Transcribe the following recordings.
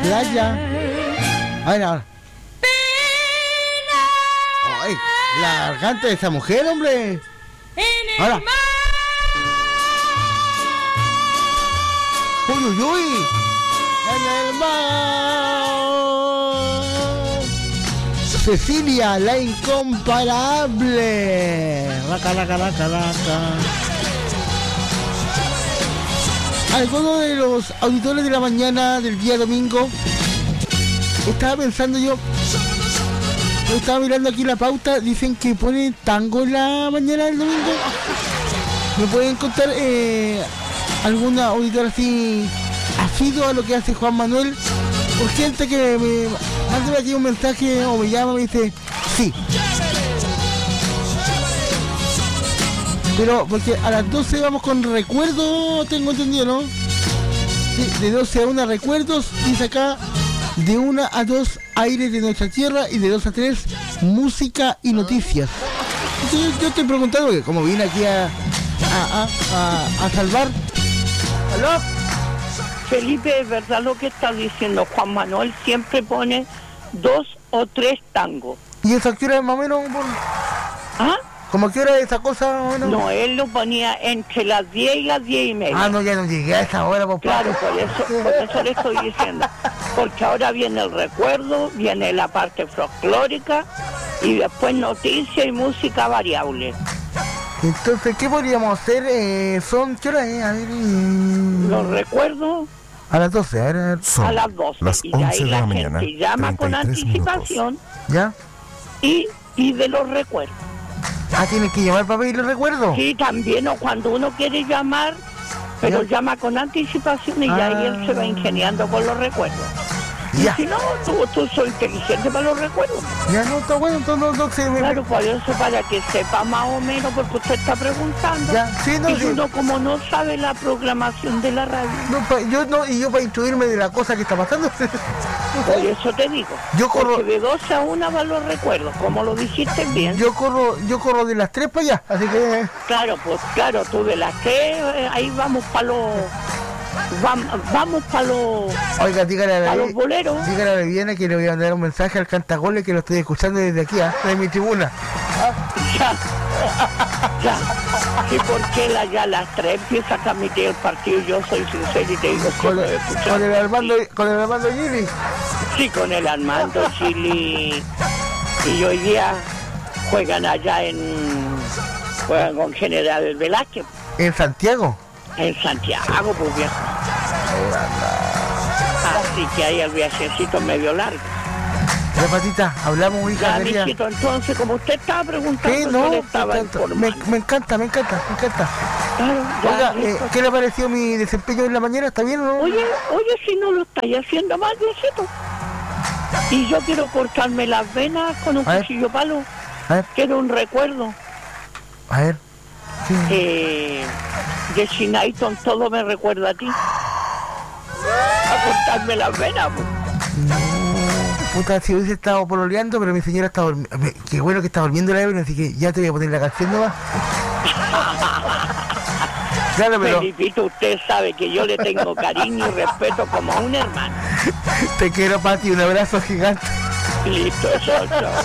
playa. A ver, ahora. Ay, la garganta de esa mujer, hombre. Ahora. Uy, uy, uy. En el mar. Cecilia, la incomparable. Raca, raca, raca, raca. Algunos de los auditores de la mañana del día domingo, estaba pensando yo estaba mirando aquí la pauta, dicen que ponen tango en la mañana del domingo. ¿Me pueden contar alguna auditora así asiduo a lo que hace Juan Manuel? Por gente que me manda aquí un mensaje o me llama y me dice sí. Pero porque a las 12 vamos con recuerdos, tengo entendido, ¿no? Sí, de 12 a 1 recuerdos, dice acá, de 1 a 2 aires de nuestra tierra y de 2 a 3 música y noticias. Entonces yo estoy preguntando, que como vine aquí a salvar. ¿Aló? Felipe, es verdad lo que está diciendo. Juan Manuel siempre pone 2 o 3 tangos. ¿Y esa qué hora más o menos? ¿Ah? ¿Cómo que hora esa cosa? Bueno? No, él lo ponía entre las 10 y las 10 y media. Ah, no, ya no llegué a esa hora, papá. Claro, por eso le estoy diciendo. Porque ahora viene el recuerdo, viene la parte folclórica y después noticias y música variable. Entonces, ¿qué podríamos hacer? ¿Qué hora es? A ver, Los recuerdos a las 12, a ver. a las 12. Las y ahí 11 de la la mañana, gente llama con 33 anticipación ¿Ya? y de los recuerdos. Ah, ¿tienes que llamar para pedir los recuerdos? Sí, también, o cuando uno quiere llamar, pero ¿Ya? llama con anticipación y ahí él se va ingeniando con los recuerdos. Ya. Y si no, tú soy inteligente para los recuerdos. Ya no, está bueno, entonces no se me... Claro, por eso, para que sepa más o menos, porque usted está preguntando. Ya, sí, no, y sí. uno como no sabe la programación de la radio. No, yo para instruirme de la cosa que está pasando. Por eso te digo. Yo corro... Porque de 12 a 1 van los recuerdos, como lo dijiste bien. Yo corro de las 3 para allá, así que... Claro, pues claro, tú de las 3, ahí vamos para los... Vamos para los... Oiga, dígale a los boleros. Dígale a la Viviana que le voy a mandar un mensaje al Cantagoles que lo estoy escuchando desde aquí, de mi tribuna. Ya. Y porque ya a las 3 empieza a transmitir el partido, yo soy sincero y te digo que Con el Armando Gili. Sí, con el Armando Gili. Y hoy día juegan con General Velázquez. ¿En Santiago? En Santiago, pues viejo. Así que ahí el viajecito medio largo. Ya, Patita, hablamos, hija. Ya, mijito, entonces, como usted estaba preguntando, Sí, no, yo le estaba informando. me encanta. Claro, ya, Oiga, ¿qué le pareció mi desempeño en la mañana? ¿Está bien o no? Oye, si no lo estáis haciendo mal, viejito. Y yo quiero cortarme las venas con un cuchillo palo. A ver. Quiero un recuerdo. A ver. Sí. De Shinaiton, todo me recuerda a ti. A cortarme las venas, pues. No, puta, si hubiese estado pololeando, pero mi señora está durmiendo. Qué bueno que está durmiendo la Evelyn, así que ya te voy a poner la canción nomás. Claro, pero... Felipito, usted sabe que yo le tengo cariño y respeto como a un hermano. Te quiero, Pati, un abrazo gigante. Listo, eso.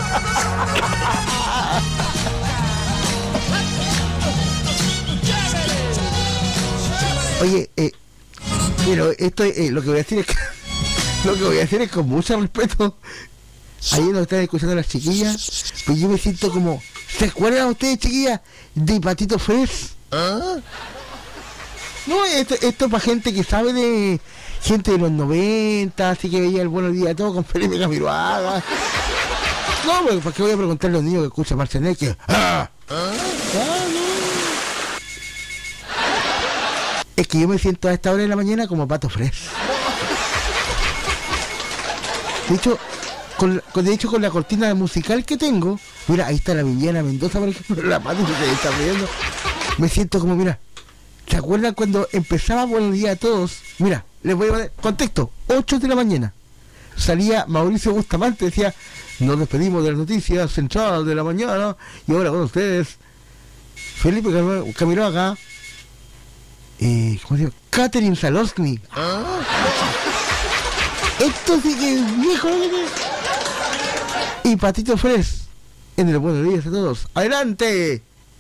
Oye, pero esto lo que voy a decir es que lo que voy a hacer es con mucho respeto. Ahí nos están escuchando las chiquillas, pues yo me siento como, ¿se acuerdan ustedes, chiquillas, de Patito Fresh? ¿Ah? No, esto es para gente que sabe de gente de los 90, así que veía el Buenos Días a Todos con Felipe Camiroaga. No, pues, ¿para qué voy a preguntarle a los niños que escuchan Marcianet que... Es que yo me siento a esta hora de la mañana como Pato Fresh. De hecho, con la cortina musical que tengo, mira, ahí está la Viviana Mendoza, por ejemplo, la Pati que se está riendo. Me siento como, mira, ¿se acuerdan cuando empezaba Buenos Días a Todos? Mira, les voy a poner contexto, 8 de la mañana. Salía Mauricio Bustamante, decía, nos despedimos de las noticias centrales de la mañana, y ahora con ustedes, Felipe Camiroaga, ¿cómo se llama? Catherine Salosny. Esto sí que es viejo, ¿no? Y Patito Fres, en el buenos días a todos. ¡Adelante!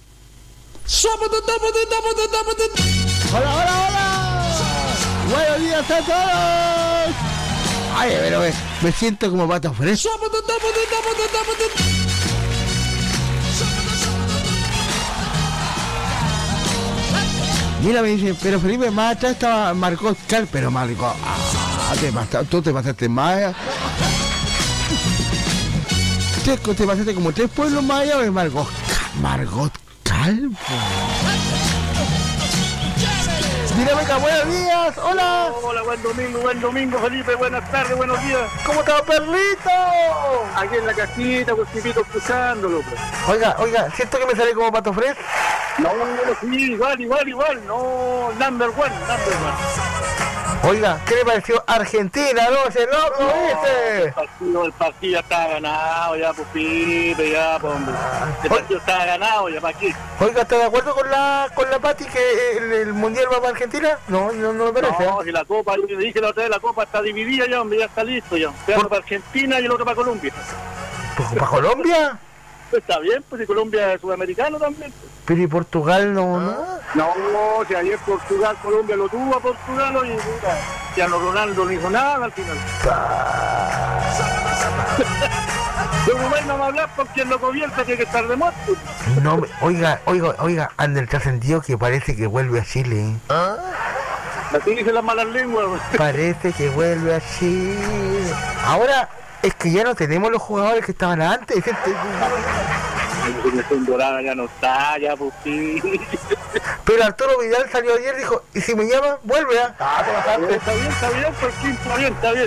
¡Hola, hola, hola! ¡Buenos días a todos! Ay, pero me siento como Pato Fres. Mira, me dicen, pero Felipe, más atrás estaba Margot Cal, pero Margot, tú te pasaste más. Te pasaste como 3 pueblos más allá de Margot Cal. Dígame acá, buenos días, hola. Hola, buen domingo, Felipe, buenas tardes, buenos días. ¿Cómo está, perrito? Aquí en la casita, pues tipito escuchándolo. Pues. Oiga, ¿siento que me sale como Pato Fres? No, sí, igual, no, number one. Oiga, ¿qué le pareció Argentina, no? ¡Ese loco, viste! El partido está ganado ya, pues, Pipe, ya, pues, hombre. El partido está ganado ya, ¿para qué? Oiga, ¿está de acuerdo con la Pati que el Mundial va para Argentina? No me parece. No, si la Copa, yo le dije la otra vez, la Copa está dividida ya, hombre, ya está listo ya. Uno para Argentina y el otro para Colombia. ¿Para Colombia? Está bien, pues, y Colombia es sudamericano también. Pero ¿y Portugal no? No, si ayer Colombia lo tuvo a Portugal y ya no Ronaldo no hizo nada al final. Los rumores no me hablar porque en lo cubierto tiene que estar de muerto. No, oiga, anda el trascendido que parece que vuelve a Chile. Así dicen las malas lenguas. Parece que vuelve a Chile. Ahora es que ya no tenemos los jugadores que estaban antes. Dorada ya no está, ya pues sí. Pero Arturo Vidal salió ayer y dijo, ¿y si me llaman? Vuelve a trabajar. Está bien, pues sí, está bien.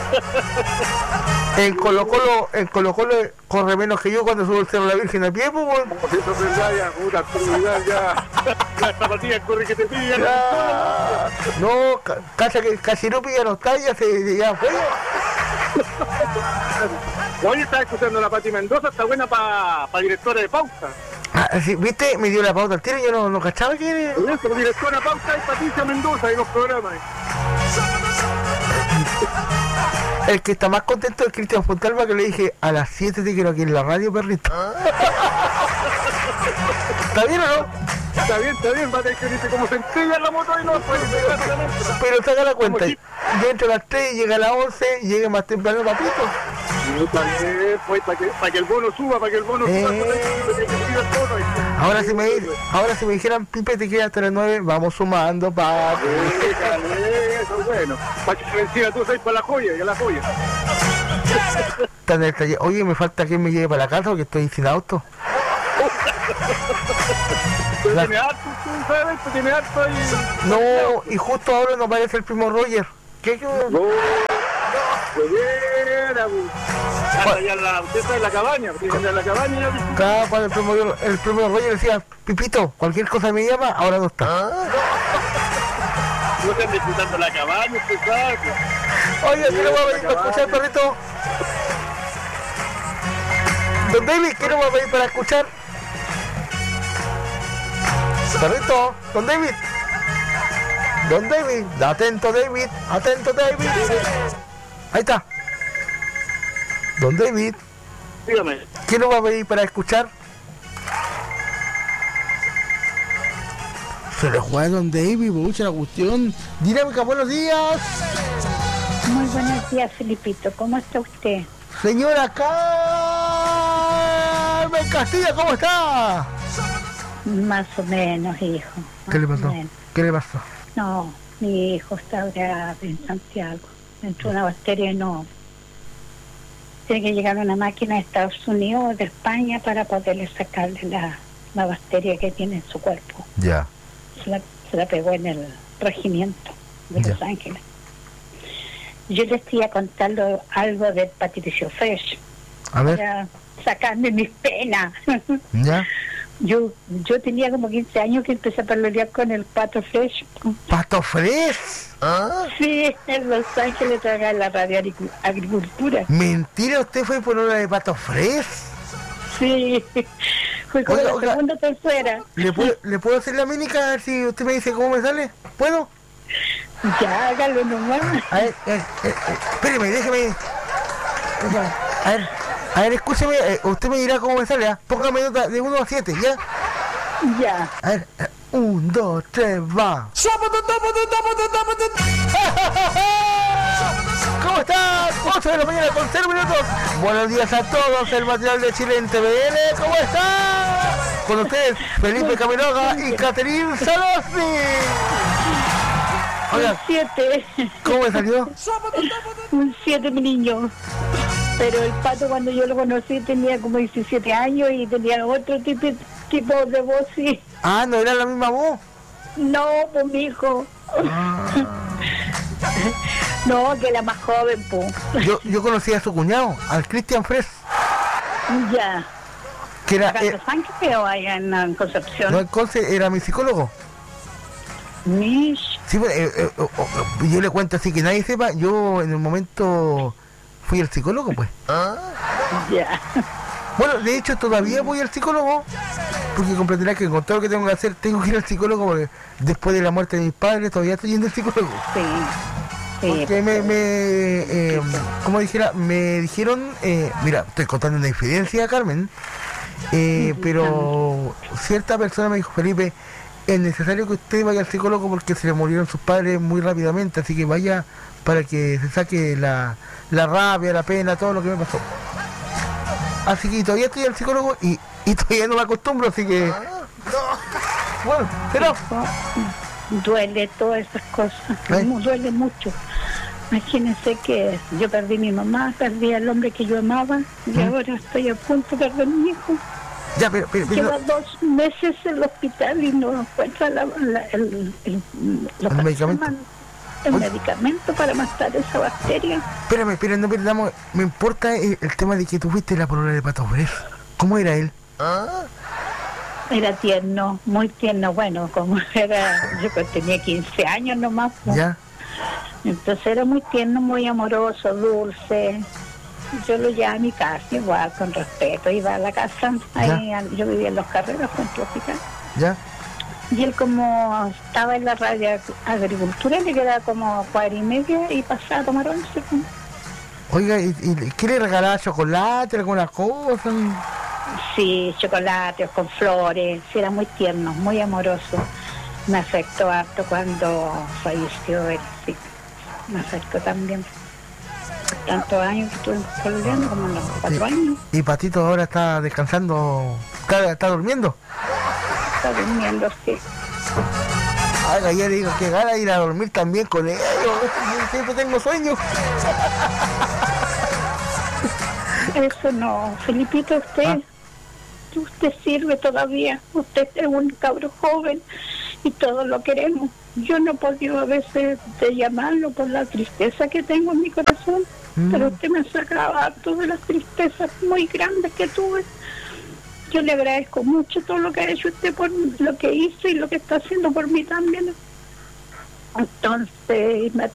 En Colo Colo corre menos que yo cuando subo el Cerro de la Virgen a pie, pues bueno. Eso es verdad, ya, puta, Arturo Vidal ya. La zapatilla corre que te pilla. No, casi no pilla, no está, ya fue. Hoy estaba escuchando a la Pati Mendoza, está buena para directora de pauta. Sí, ¿viste? Me dio la pauta al tiro, yo no cachaba que era. Eso, directora de pauta es Patricia Mendoza y los programas. El que está más contento es Cristian Fontalba, que le dije, a las 7 te quiero aquí en la radio, perrito. ¿Está bien o no? Está bien, va a tener que decir cómo se entrega la moto y no puede pegar la mente. Pero saca la cuenta, yo entro a las 3, llega a las 11, llegue más temprano el papito. Está bien, pues, para que el bono suba, Ahora si me dijeran, Pipe, te quedas hasta las 9, vamos sumando, papi. Eso es bueno. Para que se venciera tú, sabes, para la joya, Está en el taller. Oye, me falta que me lleve para la casa porque estoy sin auto. Pero tiene harto, tú sabes, tiene harto ahí. No, y justo ahora no aparece el primo Roger. ¿Qué? No, usted está en la cabaña, Cada cuando el primo Roger decía, Pipito, cualquier cosa me llama, ahora no está. No están disfrutando la cabaña, usted sabe. Oye, ¿qué no va a venir para escuchar, perrito? Don David, ¿qué no va a venir para escuchar? Perrito, Don David, atento David. Ahí está. Don David, dígame. ¿Qué nos va a pedir para escuchar? Se le juega a Don David, mucha la cuestión. Dinámica, buenos días. Muy buenos días, Felipito. ¿Cómo está usted? Señora Carmen Castilla, ¿cómo está? Más o menos, hijo. ¿Qué le pasó? No, mi hijo está ahora en Santiago. Entró una bacteria y no. Tiene que llegar una máquina de Estados Unidos o de España para poderle sacarle la bacteria que tiene en su cuerpo. Ya. Se la pegó en el regimiento de Los Ángeles. Yo les iba contando algo de Patricio Fresh. A ver. Para sacarme mis penas. Ya. Yo tenía como 15 años que empecé a pelear con el Pato Fresh. ¿Pato Fresh? ¿Ah? Sí, en Los Ángeles trabajaba en la radio Agricultura. ¿Mentira? ¿Usted fue por una de Pato Fresh? Sí, fue como la segunda o tercera. ¿Le puedo hacer la mínica? A ver si usted me dice cómo me sale. ¿Puedo? Ya, hágalo nomás. A ver, espéreme, déjeme. A ver, escúcheme, usted me dirá cómo me sale, ¿ah? Póngame nota de 1 a 7, ¿ya? Ya. A ver, 1, 2, 3, va. ¿Cómo están? 8 de la mañana con 0 minutos. Buenos días a todos, el material de Chile en TVN. ¿Cómo están? Con ustedes, Felipe Camiroga y Caterine Salosni. Oiga, 7. ¿cómo me salió? Un 7, mi niño. Pero el Pato, cuando yo lo conocí, tenía como 17 años y tenía otro tipo de voz, sí. Ah, ¿no era la misma voz? No, pues mi hijo. No, que era más joven, pues. Yo conocí a su cuñado, al Cristian Fres. Ya. Que era... ¿Acá en Sánchez o allá en Concepción? no, el Conce era mi psicólogo. Mish. Sí, yo le cuento así que nadie sepa, yo en el momento fui el psicólogo, pues. Ya. Bueno, de hecho todavía voy al psicólogo, porque comprenderá que con todo lo que tengo que hacer, tengo que ir al psicólogo, porque después de la muerte de mis padres todavía estoy yendo al psicólogo. Sí. Sí. Porque como dijera, me dijeron, mira, estoy contando una infidencia, Carmen, pero cierta persona me dijo, Felipe, es necesario que usted vaya al psicólogo porque se le murieron sus padres muy rápidamente, así que vaya para que se saque la rabia, la pena, todo lo que me pasó. Así que todavía estoy al psicólogo y todavía no me acostumbro, así que... Bueno, pero... Duele todas esas cosas, duele mucho. Imagínense que yo perdí a mi mamá, perdí al hombre que yo amaba y ahora estoy a punto de perder a mi hijo. Ya, pero lleva 2 meses en el hospital y no encuentra el medicamento. El medicamento para matar esa bacteria. Espérame, no perdamos. Me importa el tema de que tuviste la polola de Pato Fres. ¿Cómo era él? Era tierno, muy tierno. Bueno, como era, yo tenía 15 años nomás. ¿No? Ya. Entonces era muy tierno, muy amoroso, dulce. Yo lo llevaba a mi casa igual, con respeto. Iba a la casa, ahí yo vivía en Los Carreras, frente al hospital. Ya. Y él, como estaba en la radio agricultura, le quedaba como 4:30 y pasaba a tomar once. Oiga, ¿y qué le regalaba? ¿Chocolate, alguna cosa? Sí, chocolates con flores. Sí, era muy tierno, muy amoroso. Me afectó harto cuando falleció él, sí. Me afectó también. Tantos años que estuve pololeando, como unos 4 años. ¿Y Patito ahora está descansando? ¿Está durmiendo? Está durmiendo, sí. Ay, ayer digo que gana de ir a dormir también con ellos. Yo siempre tengo sueño. Eso no, Felipito, usted sirve todavía. Usted es un cabro joven y todos lo queremos. Yo no he podido a veces de llamarlo por la tristeza que tengo en mi corazón, pero usted me sacaba todas las tristezas muy grandes que tuve. Yo le agradezco mucho todo lo que ha hecho usted por lo que hizo y lo que está haciendo por mí también. Entonces,